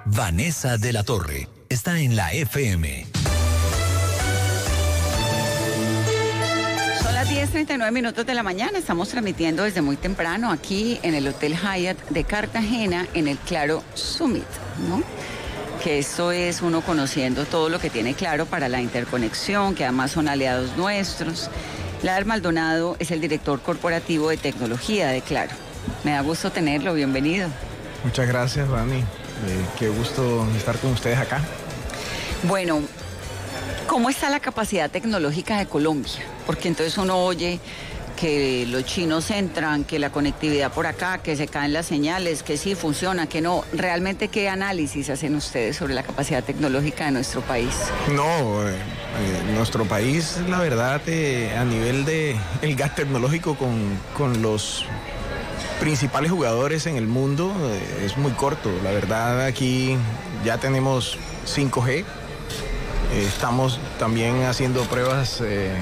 Vanessa de la Torre está en la FM. Son las 10:39 de la mañana. Estamos transmitiendo desde muy temprano aquí en el Hotel Hyatt de Cartagena, en el Claro Summit, ¿no? Que esto es uno conociendo todo lo que tiene Claro para la interconexión, que además son aliados nuestros. Lader Maldonado es el director corporativo de tecnología de Claro. Me da gusto tenerlo, bienvenido. Muchas gracias, Dani. Qué gusto estar con ustedes acá. Bueno, ¿cómo está la capacidad tecnológica de Colombia? Porque entonces uno oye que los chinos entran, que la conectividad por acá, que se caen las señales, que sí funciona, que no. ¿Realmente qué análisis hacen ustedes sobre la capacidad tecnológica de nuestro país? No, nuestro país, la verdad, a nivel de el gap tecnológico con los principales jugadores en el mundo, es muy corto. La verdad, aquí ya tenemos 5G. Estamos también haciendo pruebas de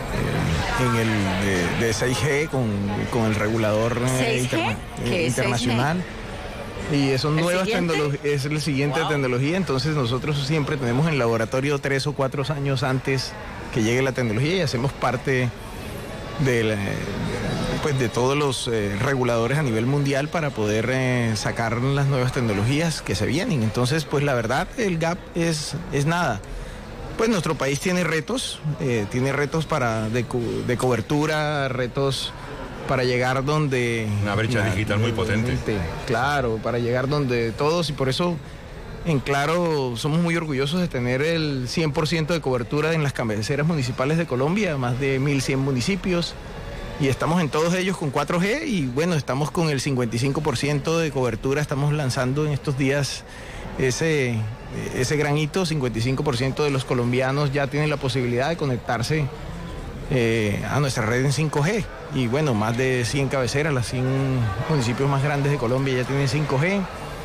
6G con el regulador internacional. Y son nuevas tecnologías, es la siguiente tecnología. Entonces nosotros siempre tenemos en laboratorio 3 o 4 años antes que llegue la tecnología y hacemos parte de todos los reguladores a nivel mundial para poder sacar las nuevas tecnologías que se vienen. Entonces, pues la verdad, el gap es nada. Pues nuestro país tiene retos de cobertura, retos para llegar donde... Una brecha digital muy potente. Claro, para llegar donde todos, y por eso en Claro somos muy orgullosos de tener el 100% de cobertura en las cabeceras municipales de Colombia, más de 1.100 municipios, y estamos en todos ellos con 4G, y bueno, estamos con el 55% de cobertura. Estamos lanzando en estos días ese gran hito. 55% de los colombianos ya tienen la posibilidad de conectarse a nuestra red en 5G. Y bueno, más de 100 cabeceras, las 100 municipios más grandes de Colombia ya tienen 5G.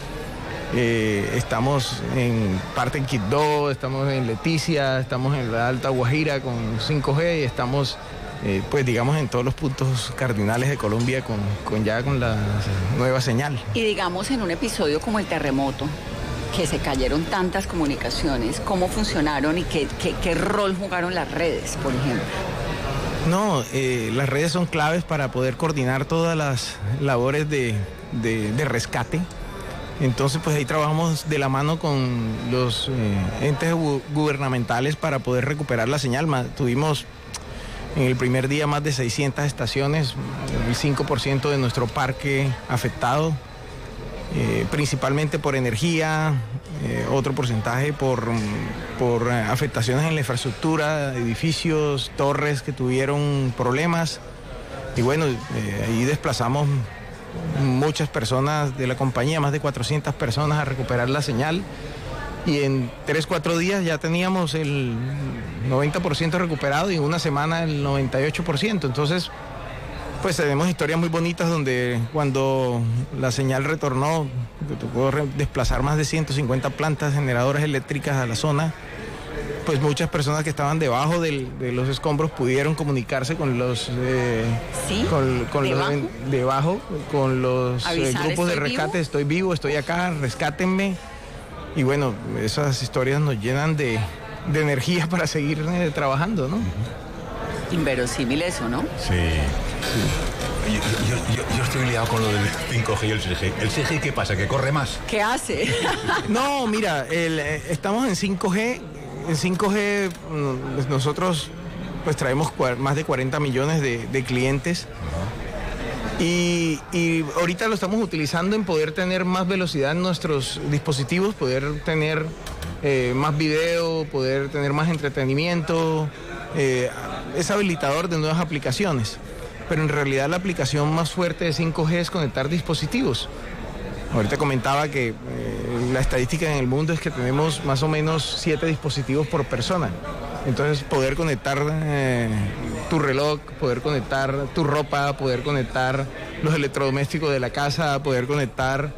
Estamos en parte en Quibdó, estamos en Leticia, estamos en la Alta Guajira con 5G y estamos pues digamos en todos los puntos cardinales de Colombia con la nueva señal. Y digamos en un episodio como el terremoto, que se cayeron tantas comunicaciones, ¿cómo funcionaron y qué rol jugaron las redes, por ejemplo? No, las redes son claves para poder coordinar todas las labores de rescate. Entonces, pues ahí trabajamos de la mano con los entes gubernamentales para poder recuperar la señal. Tuvimos en el primer día más de 600 estaciones, el 5% de nuestro parque afectado, principalmente por energía, otro porcentaje por afectaciones en la infraestructura, edificios, torres que tuvieron problemas. Y bueno, ahí desplazamos muchas personas de la compañía, más de 400 personas a recuperar la señal. Y en 3-4 días ya teníamos el 90% recuperado y en una semana el 98%. Entonces, pues tenemos historias muy bonitas donde cuando la señal retornó, tocó desplazar más de 150 plantas generadoras eléctricas a la zona. Pues muchas personas que estaban debajo de los escombros pudieron comunicarse con los grupos de rescate. Estoy vivo, estoy acá, rescátenme. Y bueno, esas historias nos llenan de energía para seguir trabajando, ¿no? Inverosímil eso, ¿no? Sí. Yo estoy liado con lo del 5G y el 6G. ¿El 6G qué pasa? ¿Que corre más? ¿Qué hace? No, mira, estamos en 5G. En 5G nosotros pues traemos más de 40 millones de clientes. Y ahorita lo estamos utilizando en poder tener más velocidad en nuestros dispositivos, poder tener más video, poder tener más entretenimiento. Es habilitador de nuevas aplicaciones, pero en realidad la aplicación más fuerte de 5G es conectar dispositivos. Ahorita comentaba que la estadística en el mundo es que tenemos más o menos 7 dispositivos por persona. Entonces poder conectar tu reloj, poder conectar tu ropa, poder conectar los electrodomésticos de la casa, poder conectar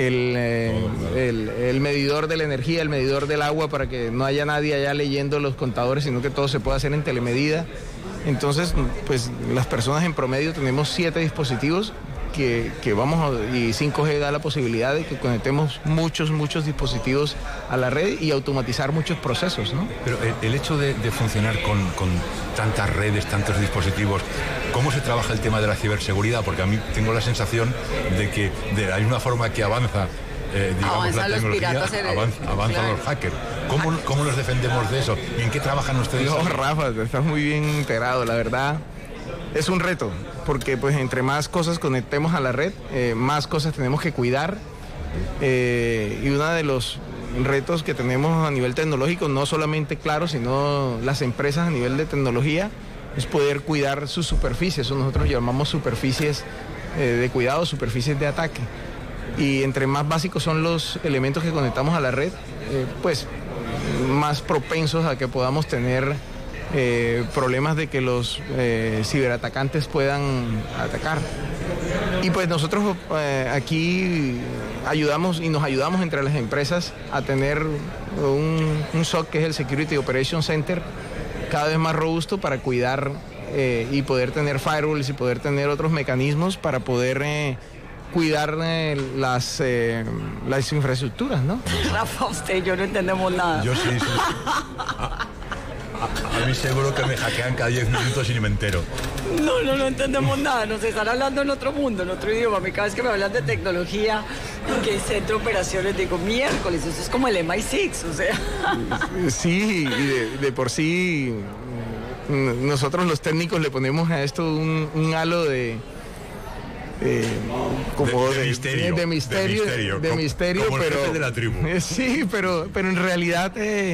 el medidor de la energía, el medidor del agua, para que no haya nadie allá leyendo los contadores, sino que todo se pueda hacer en telemedida. Entonces, pues las personas en promedio tenemos 7 dispositivos y 5G da la posibilidad de que conectemos muchos dispositivos a la red y automatizar muchos procesos, ¿no? Pero el hecho de funcionar con tantas redes, tantos dispositivos, ¿cómo se trabaja el tema de la ciberseguridad? Porque a mí tengo la sensación de que de la misma forma que avanza digamos, la tecnología, avanzan los hackers. ¿Cómo nos defendemos de eso? ¿Y en qué trabajan ustedes? No, Rafa, estás muy bien enterado, la verdad. Es un reto, porque pues entre más cosas conectemos a la red, más cosas tenemos que cuidar. Y uno de los retos que tenemos a nivel tecnológico, no solamente Claro, sino las empresas a nivel de tecnología, es poder cuidar sus superficies. Eso nosotros llamamos superficies de cuidado, superficies de ataque. Y entre más básicos son los elementos que conectamos a la red, pues más propensos a que podamos tener problemas de que los ciberatacantes puedan atacar. Y pues nosotros aquí nos ayudamos entre las empresas a tener un SOC, que es el Security Operations Center, cada vez más robusto para cuidar y poder tener firewalls y poder tener otros mecanismos para poder cuidar las infraestructuras, ¿no? Rafa, usted y yo no entendemos nada. Yo sí. A mí seguro que me hackean cada 10 minutos y ni me entero. No entendemos nada. Nos están hablando en otro mundo, en otro idioma. A mí cada vez que me hablan de tecnología, que es centro de operaciones, digo, miércoles, eso es como el MI6, o sea. Sí, y de por sí, nosotros los técnicos le ponemos a esto un halo de misterio, como pero el jefe de la tribu. Sí, pero en realidad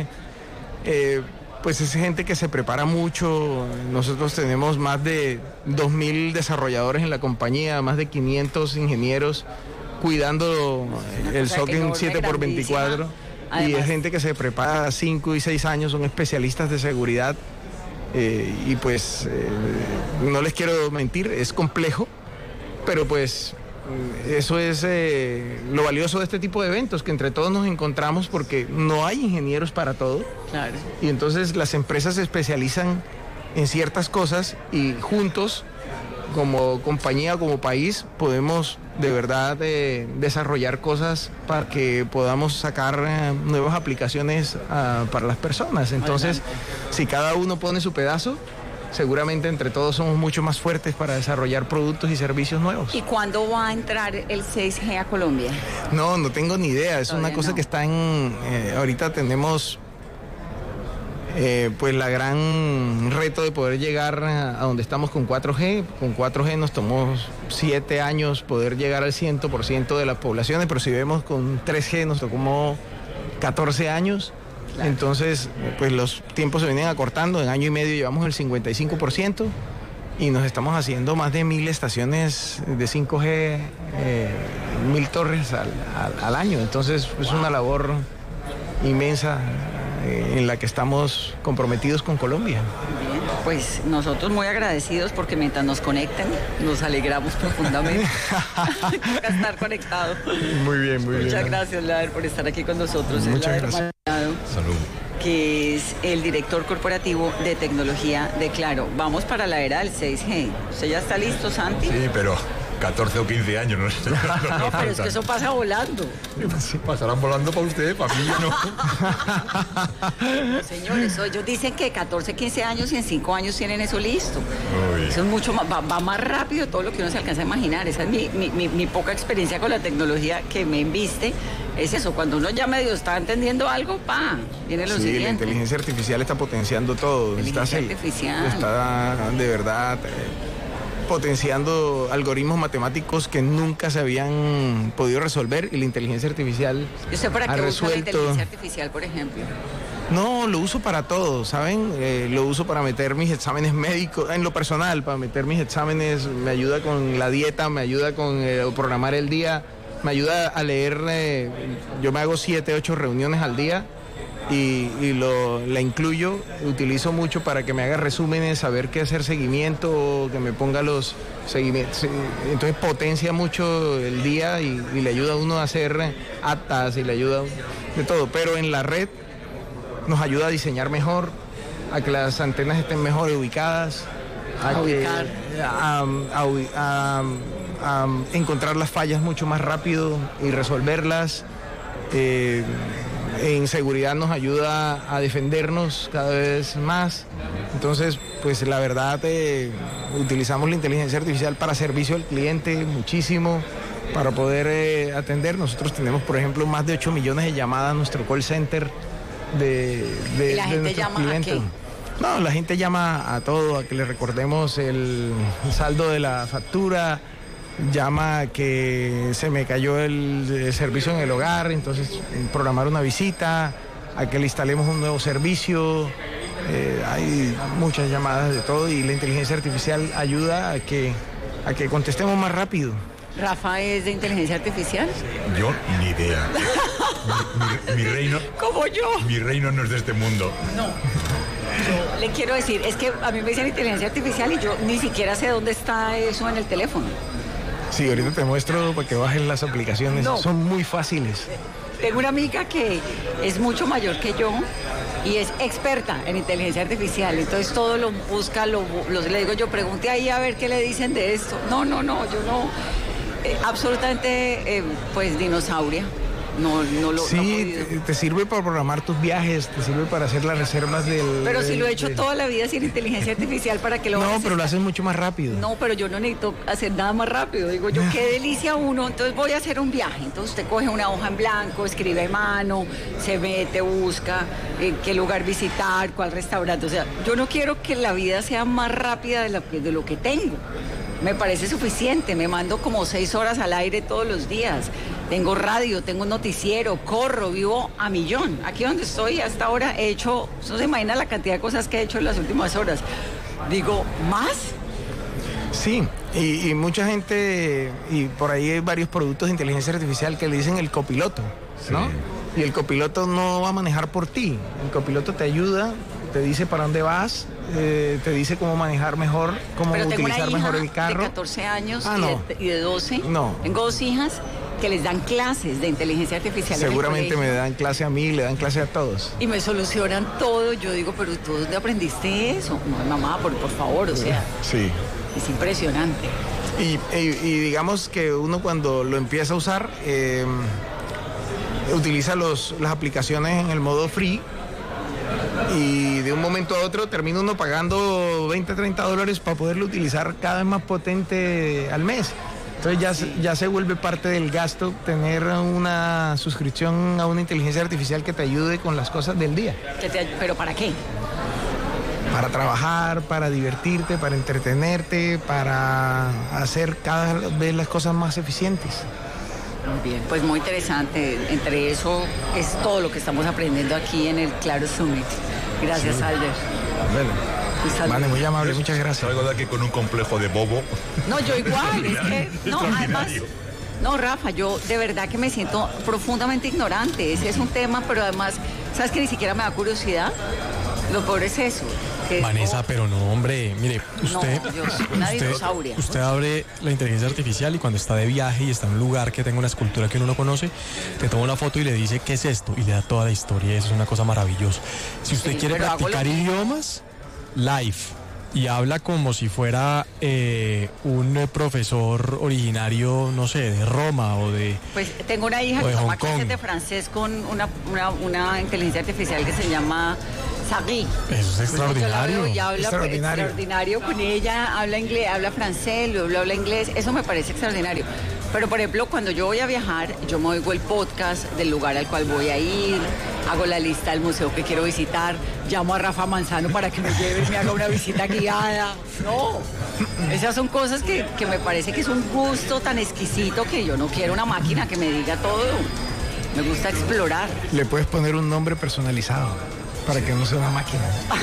pues es gente que se prepara mucho. Nosotros tenemos más de 2.000 desarrolladores en la compañía, más de 500 ingenieros cuidando el SOC en 7x24. Además, y es gente que se prepara 5 y 6 años, son especialistas de seguridad. Y pues no les quiero mentir, es complejo, pero pues eso es lo valioso de este tipo de eventos, que entre todos nos encontramos, porque no hay ingenieros para todo. Claro. Y entonces las empresas se especializan en ciertas cosas y juntos, como compañía, como país, podemos de verdad desarrollar cosas para que podamos sacar nuevas aplicaciones para las personas. Entonces, si cada uno pone su pedazo, seguramente entre todos somos mucho más fuertes para desarrollar productos y servicios nuevos. ¿Y cuándo va a entrar el 6G a Colombia? No tengo ni idea. Es una cosa que está en... ahorita tenemos pues la gran reto de poder llegar a donde estamos con 4G. Con 4G nos tomó 7 años poder llegar al 100% de las poblaciones, pero si vemos con 3G nos tomó 14 años. Claro. Entonces, pues los tiempos se vienen acortando. En año y medio llevamos el 55% y nos estamos haciendo más de 1.000 estaciones de 5G, 1.000 torres al año. Entonces, es una labor inmensa en la que estamos comprometidos con Colombia. Bien, pues nosotros muy agradecidos, porque mientras nos conecten nos alegramos profundamente. Toca estar conectado. Muy bien. Muchas gracias, Lader, por estar aquí con nosotros. Muchas gracias. Salud. Que es el director corporativo de tecnología de Claro. Vamos para la era del 6G. ¿Usted ya está listo, Santi? Sí, pero 14 o 15 años, no sé. No, pero es que eso pasa volando. Sí, pasarán volando para usted, para mí no. Señores, ellos dicen que 14, 15 años y en 5 años tienen eso listo. Uy. Eso es mucho más, va más rápido de todo lo que uno se alcanza a imaginar. Esa es mi poca experiencia con la tecnología que me embiste. Es eso, cuando uno ya medio está entendiendo algo, viene lo siguiente. Sí, la inteligencia artificial está potenciando todo. Está de verdad potenciando algoritmos matemáticos que nunca se habían podido resolver, y la inteligencia artificial ¿Y usted para qué usa la resuelto... inteligencia artificial, por ejemplo? No, lo uso para todo, ¿saben? Lo uso para meter mis exámenes médicos, en lo personal, para meter mis exámenes, me ayuda con la dieta, me ayuda con programar el día, me ayuda a leer, yo me hago 7, 8 reuniones al día y la incluyo, utilizo mucho para que me haga resúmenes, saber qué hacer seguimiento, que me ponga los seguimientos. Entonces potencia mucho el día y le ayuda a uno a hacer actas y le ayuda de todo. Pero en la red nos ayuda a diseñar mejor, a que las a encontrar las fallas mucho más rápido y resolverlas. En seguridad nos ayuda a defendernos cada vez más. Entonces, pues la verdad, utilizamos la inteligencia artificial para servicio al cliente muchísimo, para poder atender. Nosotros tenemos, por ejemplo, más de 8 millones de llamadas a nuestro call center de ¿Y la gente llama clientes. a qué? No, la gente llama a todo, a que le recordemos el saldo de la factura, llama a que se me cayó el servicio en el hogar, entonces programar una visita, a que le instalemos un nuevo servicio. Hay muchas llamadas de todo y la inteligencia artificial ayuda a que contestemos más rápido. ¿Rafa es de inteligencia artificial? Yo ni idea. Mi reino. Como yo. Mi reino no es de este mundo. No. Yo le quiero decir, es que a mí me dicen inteligencia artificial y yo ni siquiera sé dónde está eso en el teléfono. Sí, ahorita te muestro para que bajen las aplicaciones. No. Son muy fáciles. Tengo una amiga que es mucho mayor que yo y es experta en inteligencia artificial, entonces todo lo busca, le digo yo, pregunte ahí a ver qué le dicen de esto. No, yo no, absolutamente pues dinosauria. No Sí, te sirve para programar tus viajes, te sirve para hacer las reservas del... Pero si lo he hecho toda la vida sin inteligencia artificial, ¿para qué lo No, haces? pero lo haces mucho más rápido. No, pero yo no necesito hacer nada más rápido. Digo yo, qué delicia uno. Entonces voy a hacer un viaje. Entonces usted coge una hoja en blanco, escribe a mano, se mete, busca qué lugar visitar, cuál restaurante. O sea, yo no quiero que la vida sea más rápida de lo que tengo. Me parece suficiente. Me mando como 6 horas al aire todos los días. Tengo radio, tengo un noticiero, corro, vivo a millón. Aquí donde estoy hasta ahora he hecho, no se imagina la cantidad de cosas que he hecho en las últimas horas. Digo, ¿más? Sí, y mucha gente, y por ahí hay varios productos de inteligencia artificial que le dicen el copiloto, ¿no? Sí. Y el copiloto no va a manejar por ti. El copiloto te ayuda, te dice para dónde vas, te dice cómo manejar mejor, cómo utilizar mejor el carro. De 14 años no. y de 12. No. Tengo 2 hijas que les dan clases de inteligencia artificial. Seguramente me dan clase a mí, le dan clase a todos. Y me solucionan todo. Yo digo, pero ¿tú dónde aprendiste eso? No, mamá, por favor, o sea. Sí. Es impresionante. Y digamos que uno cuando lo empieza a usar, utiliza las aplicaciones en el modo free y de un momento a otro termina uno pagando $20, $30 para poderlo utilizar cada vez más potente al mes. Entonces ya se vuelve parte del gasto tener una suscripción a una inteligencia artificial que te ayude con las cosas del día. ¿Pero para qué? Para trabajar, para divertirte, para entretenerte, para hacer cada vez las cosas más eficientes. Muy bien, pues muy interesante. Entre eso es todo lo que estamos aprendiendo aquí en el Claro Summit. Gracias, sí. Alder. Bueno. Vale, muy amable, muchas gracias. Salgo de aquí con un complejo de bobo. No, yo igual, es que, no, además, no, Rafa, yo de verdad que me siento profundamente ignorante. Ese es un tema, pero además, ¿sabes que ni siquiera me da curiosidad? Lo peor es eso. Vanessa, pero no, hombre, mire, usted abre la inteligencia artificial y cuando está de viaje y está en un lugar que tenga una escultura que uno no conoce, te toma una foto y le dice, ¿qué es esto? Y le da toda la historia, eso es una cosa maravillosa. Si usted quiere practicar idiomas, live, y habla como si fuera un profesor originario, no sé, de Roma o de Pues tengo una hija que toma clases de francés con una inteligencia artificial que se llama Sagui. Eso es extraordinario. Y habla extraordinario con ella, habla inglés, habla francés, luego habla inglés, eso me parece extraordinario. Pero, por ejemplo, cuando yo voy a viajar, yo me oigo el podcast del lugar al cual voy a ir, hago la lista del museo que quiero visitar, llamo a Rafa Manzano para que me lleve y me haga una visita guiada. No, esas son cosas que me parece que es un gusto tan exquisito que yo no quiero una máquina que me diga todo. Me gusta explorar. Le puedes poner un nombre personalizado para que no sea una máquina.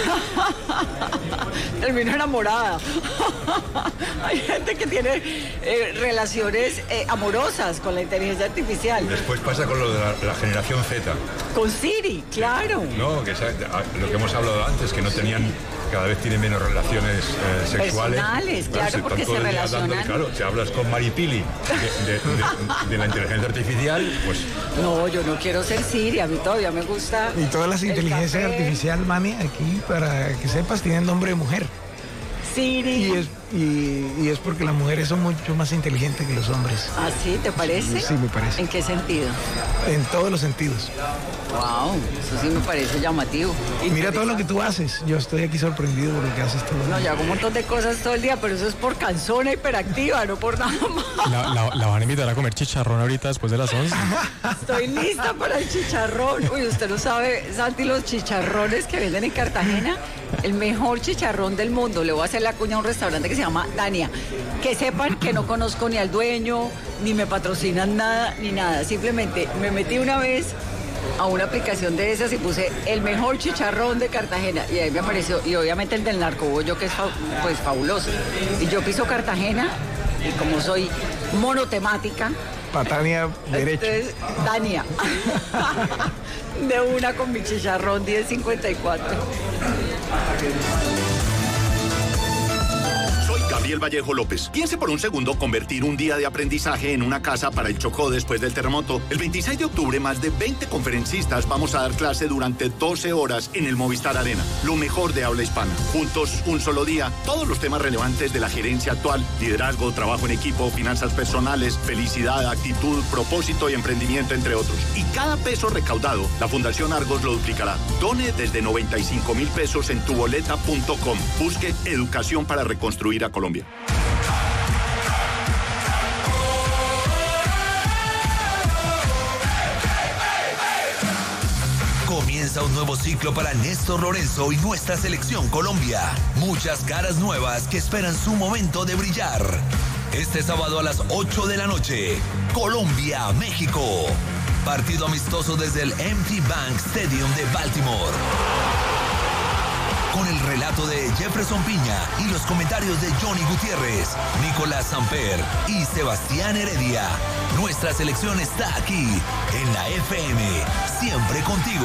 Termino enamorada. Hay gente que tiene relaciones amorosas con la inteligencia artificial. Después pasa con lo de la generación Z. Con Siri, claro. No, que lo que hemos hablado antes, que no tenían, cada vez tienen menos relaciones sexuales. Personales, claro, porque se relacionan. Claro, si hablas con Maripili de la inteligencia artificial, pues... No, yo no quiero ser Siri, a mí todavía me gusta. Y todas las inteligencias artificial, mami, aquí, para que sepas, tienen nombre de mujer. Siri. y es porque las mujeres son mucho más inteligentes que los hombres. ¿Ah, sí? ¿Te parece? Sí, me parece. ¿En qué sentido? En todos los sentidos. Wow, eso sí me parece llamativo. Mira todo lo que tú haces. Yo estoy aquí sorprendido por lo que haces todo el día. No, yo hago un montón de cosas todo el día, pero eso es por cansona hiperactiva, no por nada más. La van a invitar a comer chicharrón ahorita después de las 11. Estoy lista para el chicharrón. Uy, usted no sabe, Santi, los chicharrones que venden en Cartagena, el mejor chicharrón del mundo. Le voy a hacer la cuña a un restaurante que se llama Dania. Que sepan que no conozco ni al dueño, ni me patrocinan nada, ni nada. Simplemente me metí una vez a una aplicación de esas y puse el mejor chicharrón de Cartagena y ahí me apareció, y obviamente el del Narcobollo, que es pues fabuloso, y yo piso Cartagena y como soy monotemática, Patania derecho. entonces Dania de una con mi chicharrón 10.54. Gabriel Vallejo López. Piense por un segundo convertir un día de aprendizaje en una casa para el Chocó después del terremoto. El 26 de octubre, más de 20 conferencistas vamos a dar clase durante 12 horas en el Movistar Arena. Lo mejor de habla hispana. Juntos, un solo día, todos los temas relevantes de la gerencia actual, liderazgo, trabajo en equipo, finanzas personales, felicidad, actitud, propósito y emprendimiento, entre otros. Y cada peso recaudado, la Fundación Argos lo duplicará. Done desde 95,000 pesos en tuboleta.com. Busque educación para reconstruir a Colombia. Comienza un nuevo ciclo para Néstor Lorenzo y nuestra selección Colombia. Muchas caras nuevas que esperan su momento de brillar. Este sábado a las 8 de la noche, Colombia-México. Partido amistoso desde el M&T Bank Stadium de Baltimore. Con el relato de Jefferson Piña y los comentarios de Johnny Gutiérrez, Nicolás Samper y Sebastián Heredia. Nuestra selección está aquí, en la FM, siempre contigo.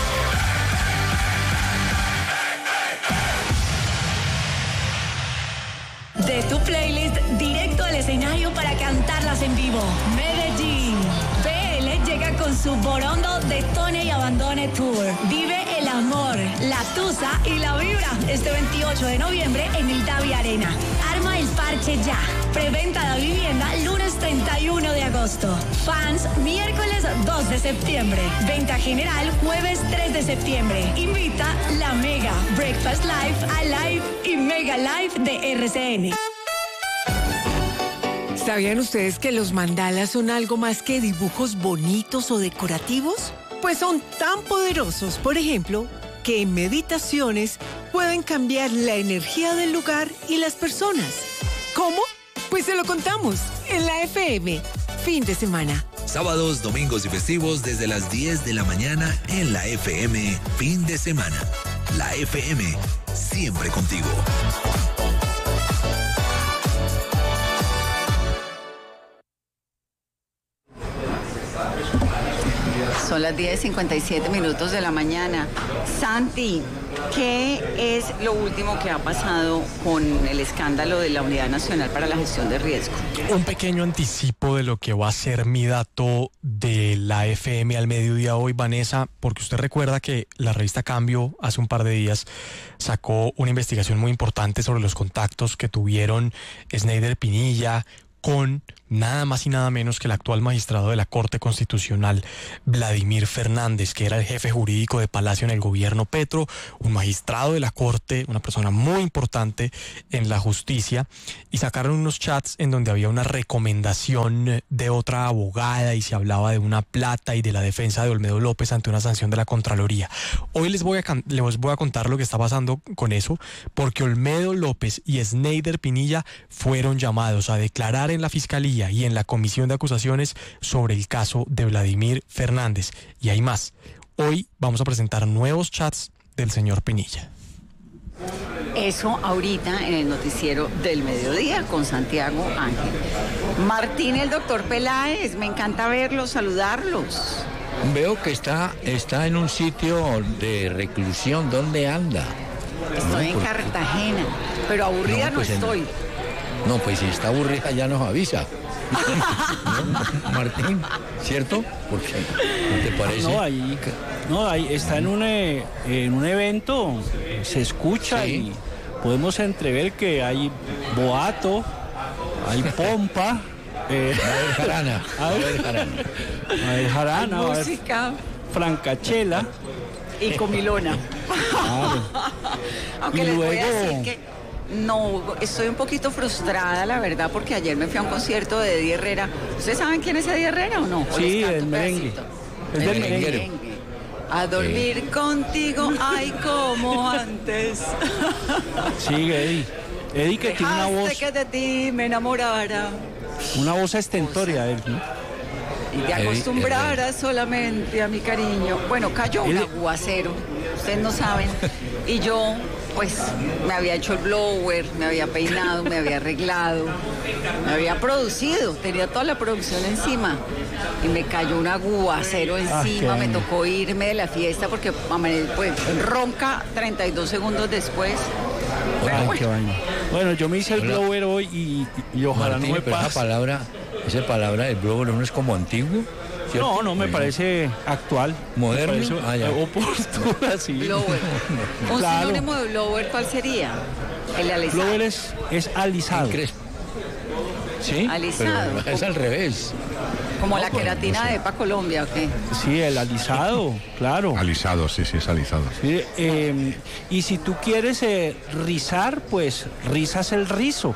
De tu playlist directo al escenario para cantarlas en vivo. Medellín. PL llega con su Borondo Detone y Abandone Tour. Vive el amor, la tusa y la vibra este 28 de noviembre en el Davi Arena. Arma el parche ya. Preventa de vivienda lunes 31 de agosto. Fans miércoles 2 de septiembre. Venta general jueves 3 de septiembre. Invita La Mega, Breakfast Live, Alive y Mega Live de RCN. ¿Sabían ustedes que los mandalas son algo más que dibujos bonitos o decorativos? Pues son tan poderosos, por ejemplo, que en meditaciones pueden cambiar la energía del lugar y las personas. ¿Cómo? Pues se lo contamos en la FM. Fin de semana. Sábados, domingos y festivos desde las 10 de la mañana en la FM. Fin de semana. La FM, siempre contigo. Son las 10:57 de la mañana. Santi, ¿qué es lo último que ha pasado con el escándalo de la Unidad Nacional para la Gestión de Riesgo? Un pequeño anticipo de lo que va a ser mi dato de la FM al mediodía hoy, Vanessa, porque usted recuerda que la revista Cambio hace un par de días sacó una investigación muy importante sobre los contactos que tuvieron Snyder Pinilla con nada más y nada menos que el actual magistrado de la Corte Constitucional, Vladimir Fernández, que era el jefe jurídico de Palacio en el gobierno Petro, un magistrado de la Corte, una persona muy importante en la justicia, y sacaron unos chats en donde había una recomendación de otra abogada y se hablaba de una plata y de la defensa de Olmedo López ante una sanción de la Contraloría. Hoy les voy a contar lo que está pasando con eso, porque Olmedo López y Snyder Pinilla fueron llamados a declarar en la Fiscalía y en la Comisión de Acusaciones sobre el caso de Vladimir Fernández. Y hay más. Hoy vamos a presentar nuevos chats del señor Pinilla. Eso ahorita en el noticiero del mediodía con Santiago Ángel. Martín, el doctor Peláez, me encanta verlos, saludarlos. Veo que está en un sitio de reclusión. ¿Dónde anda? Estoy en Cartagena, pero aburrida no estoy. No, pues si está aburrida ya nos avisa. ¿No, Martín? ¿Cierto? ¿Por qué? ¿No te parece? Ahí está en un evento, se escucha, sí. podemos entrever que hay boato, hay pompa. Va a haber jarana. Va a haber jarana. Música. Francachela. Y comilona. Claro. Aunque Y les voy a luego- decir que no, estoy un poquito frustrada, la verdad, porque ayer me fui a un concierto de Eddie Herrera. ¿Ustedes saben quién es Eddie Herrera o no? ¿O Sí, les canto el un merengue. pedacito? Es del merengue. A dormir contigo, ay, como antes. Sí, Eddie. Eddie que tiene una Dejaste voz, que de ti me enamorara estentoria, él, ¿no? y te Eddie acostumbrara solamente a mi cariño. Bueno, cayó un Eddie- aguacero, ustedes no saben. Y yo, pues, me había hecho el blower, me había peinado, me había arreglado, me había producido, tenía toda la producción encima. Y me cayó un aguacero encima, qué me vaina. tocó irme de la fiesta porque pues, ronca 32 segundos después. Pero Ay, bueno, qué vaina. Bueno, yo me hice el Hola. blower hoy y ojalá Martín, no me pero esa pase. palabra del blower no es como antiguo. ¿cierto? No, me parece actual. ¿Moderno? Me parece Ah, ya. oportuna, sí. blower. Un Claro. sinónimo de blower, ¿cuál sería? El alisado. Blower es alisado. ¿Crees? ¿Sí? Alisado. Pero es al revés. Como No, la pues, queratina no sé. de EPA Colombia, ¿o qué? Sí, el alisado, claro. Alisado, sí, es alisado. Sí, y si tú quieres rizar, pues rizas el rizo.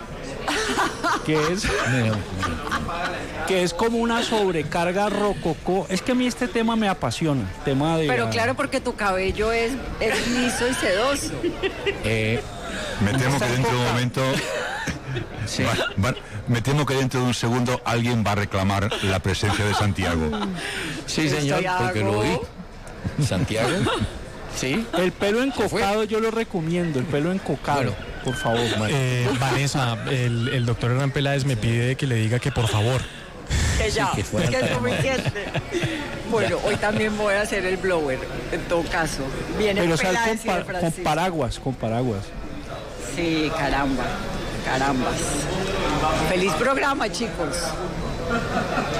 Mira, Que es como una sobrecarga rococó. Es que a mí este tema me apasiona. Tema de Pero claro, porque tu cabello es liso y sedoso. Me temo que dentro de un momento... sí. me temo que dentro de un segundo alguien va a reclamar la presencia de Santiago. Sí, señor, porque lo oí. Santiago. Sí. El pelo encocado yo lo recomiendo, el pelo encocado, Bueno. por favor. Vanessa, el doctor Hernán Peláez me pide que le diga que por favor. Que ya, que fuera que es tan- suficiente. Bueno, hoy también voy a hacer el blower, en todo caso. Viene Pero sal Peláez y de con Francisco. paraguas, con paraguas. Sí, caramba, carambas. Feliz programa, chicos.